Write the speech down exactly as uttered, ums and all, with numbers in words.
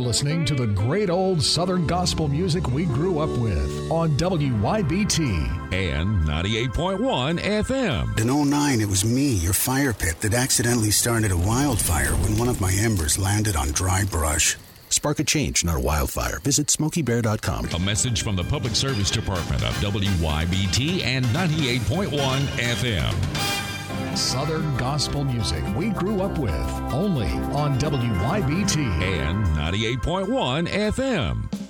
listening to the great old Southern gospel music we grew up with on W Y B T and ninety-eight point one F M. In oh nine, it was me, your fire pit, that accidentally started a wildfire when one of my embers landed on dry brush. Spark a change, not a wildfire. Visit smoky bear dot com. A message from the Public Service Department of W Y B T and ninety-eight point one F M. Southern gospel music we grew up with, only on W Y B T and ninety-eight point one F M.